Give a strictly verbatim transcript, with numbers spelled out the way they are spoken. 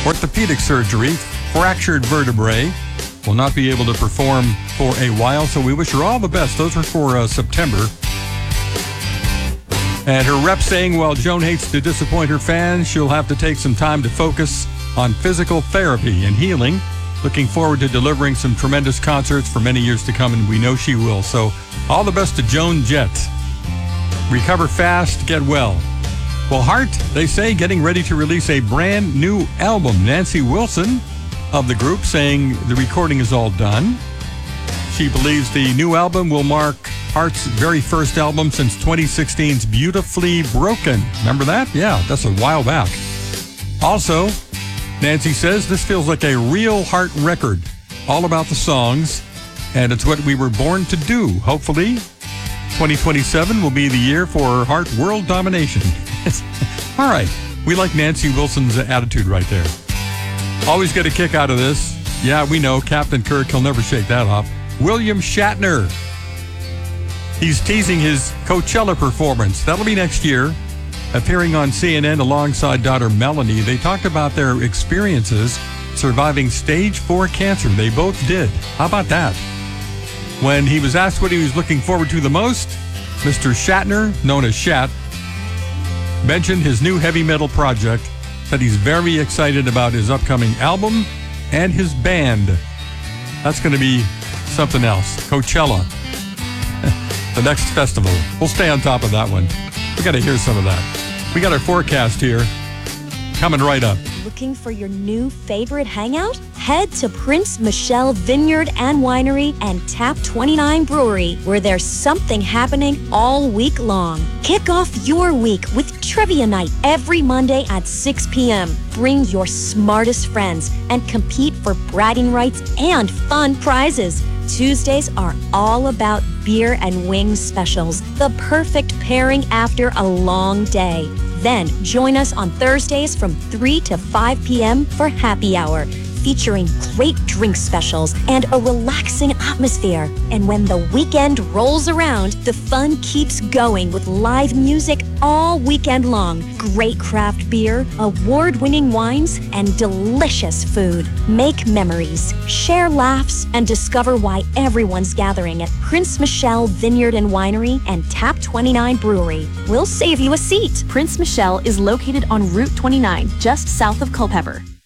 orthopedic surgery, fractured vertebrae. Will not be able to perform for a while, so we wish her all the best. Those are for uh, September. And her rep saying, while Joan hates to disappoint her fans, she'll have to take some time to focus on physical therapy and healing. Looking forward to delivering some tremendous concerts for many years to come, and we know she will. So all the best to Joan Jett. Recover fast, get well. Well, Heart, they say, getting ready to release a brand new album. Nancy Wilson of the group saying the recording is all done. She believes the new album will mark Heart's very first album since twenty sixteen's Beautifully Broken. Remember that? Yeah, that's a while back. Also, Nancy says this feels like a real Heart record, all about the songs, and it's what we were born to do. Hopefully, twenty twenty-seven will be the year for Heart world domination. All right, we like Nancy Wilson's attitude right there. Always get a kick out of this. Yeah, we know Captain Kirk, he'll never shake that off. William Shatner. He's teasing his Coachella performance. That'll be next year. Appearing on C N N alongside daughter Melanie, they talked about their experiences surviving stage four cancer. They both did. How about that? When he was asked what he was looking forward to the most, Mister Shatner, known as Shat, mentioned his new heavy metal project, said he's very excited about his upcoming album and his band. That's going to be something else. Coachella. The next festival. We'll stay on top of that one. We got to hear some of that. We got our forecast here coming right up. Looking for your new favorite hangout? Head to Prince Michelle Vineyard and Winery and Tap twenty-nine Brewery, where there's something happening all week long. Kick off your week with Trivia Night every Monday at six p.m. Bring your smartest friends and compete for bragging rights and fun prizes. Tuesdays are all about beer and wings specials, the perfect pairing after a long day. Then join us on Thursdays from three to five p.m. for happy hour, featuring great drink specials and a relaxing atmosphere. And when the weekend rolls around, the fun keeps going with live music all weekend long, great craft beer, award-winning wines, and delicious food. Make memories, share laughs, and discover why everyone's gathering at Prince Michelle Vineyard and Winery and Tap twenty-nine Brewery. We'll save you a seat. Prince Michelle is located on Route twenty-nine, just south of Culpeper.